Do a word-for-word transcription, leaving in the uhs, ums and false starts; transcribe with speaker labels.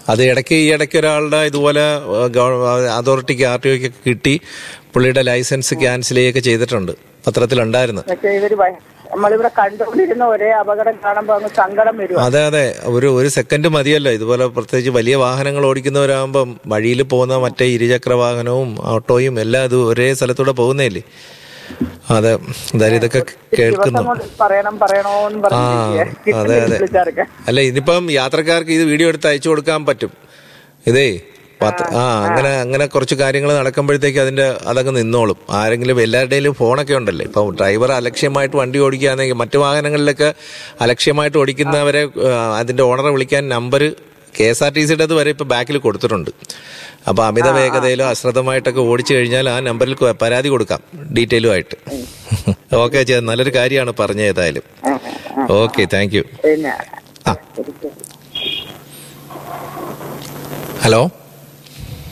Speaker 1: അത് ഇടയ്ക്ക് ഈ ഇടയ്ക്ക് ഒരാളുടെ ഇതുപോലെ അതോറിറ്റിക്ക് ആർ ടി ഒക്ക് കിട്ടി പുള്ളിയുടെ ലൈസൻസ് ക്യാൻസൽ ചെയ്യുകയൊക്കെ ചെയ്തിട്ടുണ്ട്, പത്രത്തിലുണ്ടായിരുന്നു.
Speaker 2: നമ്മളിവിടെ കണ്ടുകൊണ്ടിരുന്ന ഒരേ അപകടം കാണുമ്പോൾ അങ്ങ് സങ്കടം വരും.
Speaker 1: അതെ അതെ, ഒരു ഒരു സെക്കൻഡ് മതിയല്ലോ. ഇതുപോലെ പ്രത്യേകിച്ച് വലിയ വാഹനങ്ങൾ ഓടിക്കുന്നവരാകുമ്പം വഴിയിൽ പോകുന്ന മറ്റേ ഇരുചക്ര വാഹനവും ഓട്ടോയും എല്ലാം ഇത് ഒരേ സ്ഥലത്തൂടെ പോകുന്നേല്ലേ. അതെ, എന്തായാലും ഇതൊക്കെ കേൾക്കുന്നു. ആ അതെ അതെ. അല്ല, ഇതിപ്പം യാത്രക്കാർക്ക് ഇത് വീഡിയോ എടുത്ത് അയച്ചു കൊടുക്കാൻ പറ്റും. ഇതേ പത്ത് ആ അങ്ങനെ അങ്ങനെ കുറച്ച് കാര്യങ്ങൾ നടക്കുമ്പോഴത്തേക്ക് അതിന്റെ അതങ്ങ് നിന്നോളും. ആരെങ്കിലും എല്ലാവരുടെയും ഫോണൊക്കെ ഉണ്ടല്ലേ. ഇപ്പം ഡ്രൈവർ അലക്ഷ്യമായിട്ട് വണ്ടി ഓടിക്കുകയാണെങ്കിൽ മറ്റു വാഹനങ്ങളിലൊക്കെ അലക്ഷ്യമായിട്ട് ഓടിക്കുന്നവരെ അതിന്റെ ഓണറെ വിളിക്കാൻ number K S R T സിയുടെ വരെ ഇപ്പൊ ബാക്കിൽ കൊടുത്തിട്ടുണ്ട്. അപ്പൊ അമിത വേഗതയിലോ അശ്രദ്ധമായിട്ടൊക്കെ ഓടിച്ചു കഴിഞ്ഞാൽ ആ നമ്പറിൽ പരാതി കൊടുക്കാം ഡീറ്റെയിലും ആയിട്ട്. ഓക്കെ ചേച്ചി, നല്ലൊരു കാര്യമാണ് പറഞ്ഞ. ഏതായാലും ഓക്കെ, താങ്ക് യു. ഹലോ.